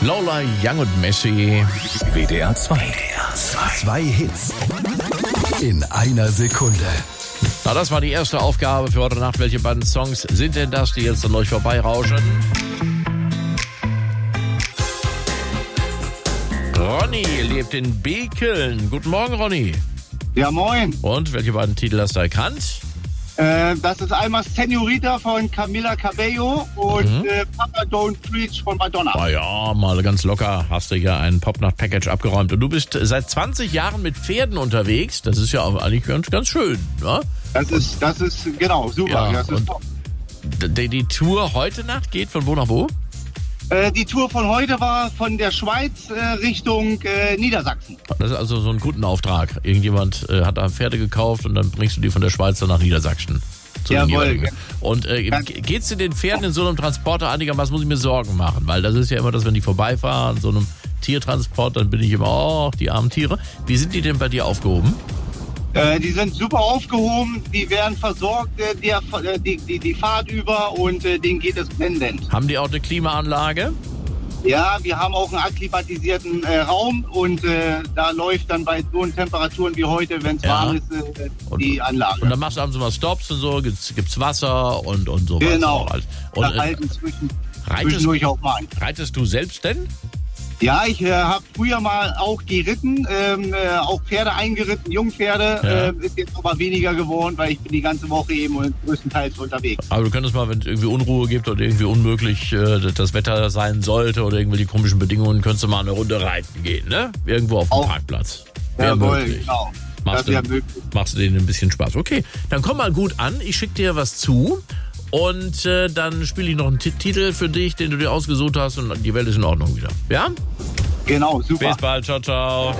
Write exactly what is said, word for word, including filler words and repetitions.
Lola Young und Messi. W D R zwei. Zwei Hits in einer Sekunde. Na, das war die erste Aufgabe für heute Nacht. Welche beiden Songs sind denn das, die jetzt an euch vorbeirauschen? Ronny lebt in Bekeln. Guten Morgen, Ronny. Ja, moin. Und welche beiden Titel hast du erkannt? Äh, das ist einmal Senorita von Camila Cabello und Mhm. äh, Papa Don't Preach von Madonna. Na ja, mal ganz locker hast du ja ein Popnacht-Package abgeräumt. Und du bist seit zwanzig Jahren mit Pferden unterwegs. Das ist ja auch eigentlich ganz, ganz schön, ne? Das ist, das ist, genau, super. Ja, das ist und- top. Die, die Tour heute Nacht geht von wo nach wo? Äh, die Tour von heute war von der Schweiz äh, Richtung äh, Niedersachsen. Das ist also so ein Kundenauftrag. Irgendjemand äh, hat da Pferde gekauft und dann bringst du die von der Schweiz dann nach Niedersachsen. Zu den Jawohl. jeweiligen. Und äh, Ja. ge- geht's dir den Pferden in so einem Transporter einigermaßen, muss ich mir Sorgen machen? Weil das ist ja immer das, wenn die vorbeifahren, so einem Tiertransport, dann bin ich immer, oh, die armen Tiere. Wie sind die denn bei dir aufgehoben? Äh, die sind super aufgehoben, die werden versorgt, äh, der, äh, die, die, die Fahrt über und äh, denen geht es blendend. Haben die auch eine Klimaanlage? Ja, wir haben auch einen akklimatisierten äh, Raum und äh, da läuft dann bei so Temperaturen wie heute, wenn es Ja. warm ist, äh, Und- die Anlage. Und dann machst du abends mal Stops und so, gibt's, gibt's Wasser und, und so Genau. weiter. Und Da äh, halten zwischen, reitest, zwischendurch auch mal ein. reitest du selbst denn? Ja, ich äh, habe früher mal auch geritten, ähm, äh, auch Pferde eingeritten, Jungpferde. Ja. Äh, ist jetzt aber weniger geworden, weil ich bin die ganze Woche eben und größtenteils unterwegs. Aber du könntest mal, wenn es irgendwie Unruhe gibt oder irgendwie unmöglich äh, das Wetter sein sollte oder irgendwelche komischen Bedingungen, könntest du mal eine Runde reiten gehen, ne? Irgendwo auf dem Auch. Parkplatz. Wäre Jawohl, möglich. genau. Machst Das wäre du- möglich. Machst du denen ein bisschen Spaß. Okay, dann komm mal gut an. Ich schicke dir was zu. Und äh, dann spiele ich noch einen T- Titel für dich, den du dir ausgesucht hast. Und die Welt ist in Ordnung wieder. Ja? Genau, super. Bis bald. Ciao, ciao.